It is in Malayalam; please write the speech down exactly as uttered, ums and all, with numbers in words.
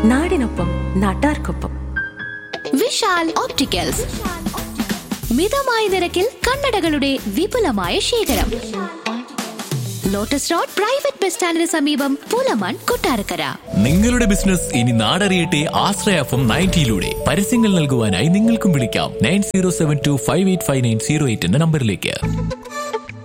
നാടിനൊപ്പം നാട്ടാർക്കൊപ്പം. വിശാൽ ഓപ്റ്റിക്കൽസ്, മിതമായ നിരക്കിൽ കണ്ണടകളുടെ വിപുലമായ ശേഖരം. ലോട്ടസ് റോഡ് പ്രൈവറ്റ് ബസ് സ്റ്റാൻഡിന് സമീപം, പൂലമൺ, കൊട്ടാരക്കര. നിങ്ങളുടെ ബിസിനസ് ഇനി നാടറിയട്ടെ ആശ്രയ എഫ് എം നയൻറ്റിയിലൂടെ. പരസ്യങ്ങൾ നൽകുവാനായി നിങ്ങൾക്കും വിളിക്കാം nine zero seven to five eight five nine zero eight എന്ന നമ്പറിലേക്ക്.